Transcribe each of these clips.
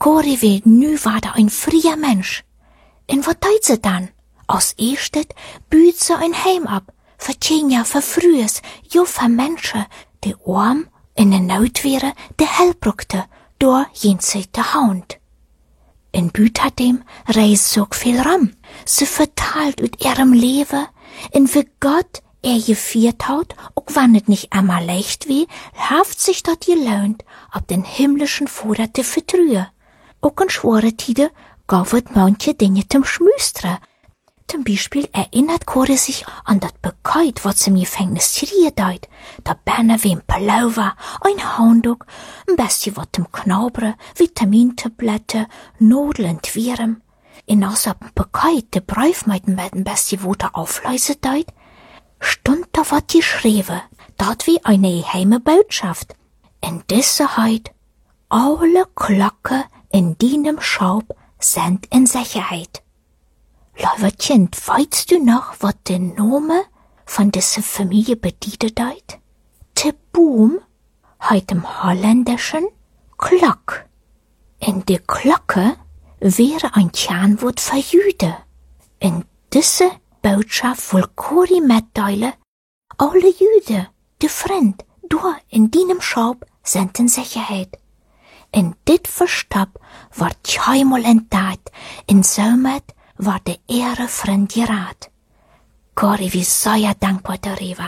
Cori wie nu war da ein freier Mensch. En wat deed ze dan? Als eerste buurt ze een heim ab, voor Tjenja, voor Frühes, jo voor mensen, die arm in de nood wäre, de help brukte, door jenseits de Hound. In buurt had hem reist zo veel ram. Ze vertalt uit ihrem Leben, in wie Gott geviert hat, auch wann es nicht einmal leicht wie, haft sich dort gelaunt, ob den himmlischen Vater zu vertrühen. Auch in schwere Tide gab es manche Dinge zum Schmüstre. Zum Beispiel erinnert Cori sich an das Bekeid, was im Gefängnis gedeiht. Da Berne wie ein Pullover, ein Handtuch, ein bisschen was zum Knabbern, Vitamintabletten, Nudeln und Viren. In außer dem Bekeid, der Briefmeiden mit ein bisschen Wasser aufleise deut, stund da was geschrieben, dat wie eine geheime Botschaft. In dieser Heit, alle Glocken in deinem Schaub sind in Sicherheit. Lieber Kind, weißt du noch, was der Name von dieser Familie bedeutet hat? Der Boom heißt im Holländischen Glock. In der Glocke wäre ein Kernwort für Jüde. In dieser Botschaft will Cori mitteilen, alle Jüden, die Freund, du in deinem Schaub sind in Sicherheit. In dit Verstab ward keinmal entdeckt, in somit war der Ehre Freund gerat. Cori wie sehr dankbar darüber.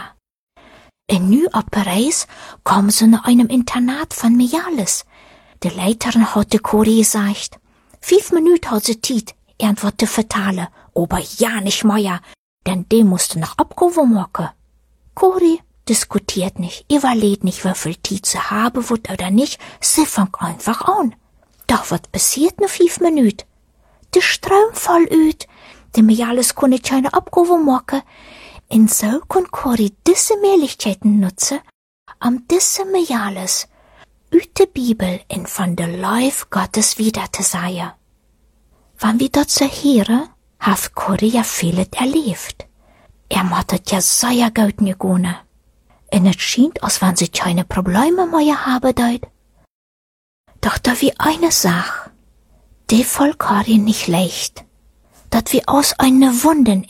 In nu auf Paris kam sie nach einem Internat von Miales. Die Leiterin hatte Cori gesagt, 5 Minuten hat sie Zeit, irgendwas zu vertalen, aber ja nicht mehr, denn die musste noch abgehoben machen. Cori diskutiert nicht, überlegt nicht, wie viel Zeit sie haben wird oder nicht, sie fängt einfach an. Doch was passiert nach 5 Minuten? Der Strom voll ut, die Miales konnte keine abgehoben machen, und so kann Cori diese Möglichkeiten nutzen, diese Miales uit der Bibel in von der Life Gottes wieder zu sagen. Wenn wir dort so hören, hat Cori ja vieles erlebt. Hat es ja sehr gut gegangen. Und es scheint, als wenn sie keine Probleme mehr haben dort. Doch da wie eine Sache, die voll Cori nicht leicht, dat wie aus eine Wunden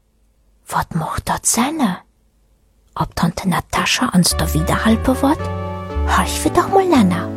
Was macht das sein? Ob Tante Natascha uns da wiederhalten wird? Horch wir doch mal nach.